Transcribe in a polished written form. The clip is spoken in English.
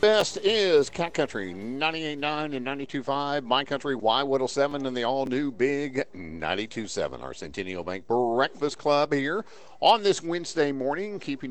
Best is Cat Country 98.9 and 92.5, My Country Y107, and the all-new Big 92.7. Our Centennial Bank Breakfast Club here on this Wednesday morning, keeping